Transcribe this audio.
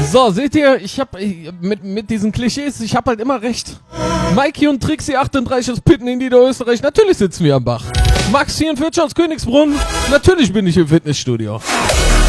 So, seht ihr, ich hab mit diesen Klischees, ich hab halt immer recht. Mikey und Trixie 38 aus Pitten in Niederösterreich, natürlich sitzen wir am Bach. Max 44 aus Königsbrunn, natürlich bin ich im Fitnessstudio.